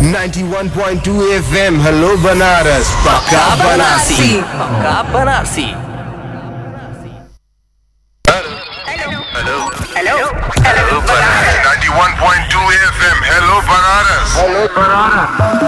91.2 FM hello Banaras पक्का बनारसी पक्का Banarasi. Hello 91.2 FM hello Banaras.